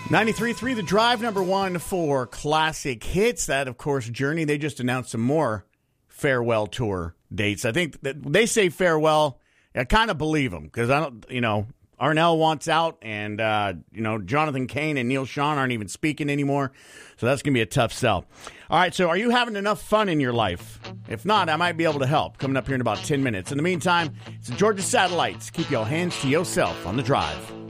93.3 The Drive, number one for classic hits. That, of course, Journey. They just announced some more farewell tour dates. I think that they say farewell. I kind of believe them because I don't, Arnell wants out, and Jonathan Cain and Neil Sean aren't even speaking anymore. So that's going to be a tough sell. All right, so are you having enough fun in your life? If not, I might be able to help. Coming up here in about 10 minutes. In the meantime, it's the Georgia Satellites. Keep your hands to yourself on the drive.